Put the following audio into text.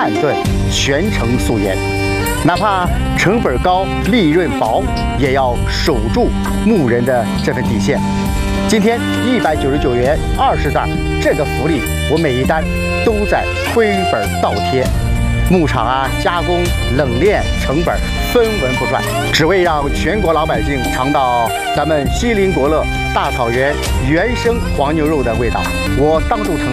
慢炖，全程素颜。哪怕成本高、利润薄，也要守住牧人的这份底线。今天199元20袋，这个福利我每一单都在亏本倒贴。牧场啊，加工、冷链成本分文不赚，只为让全国老百姓尝到咱们锡林郭勒大草原原生黄牛肉的味道。我当众承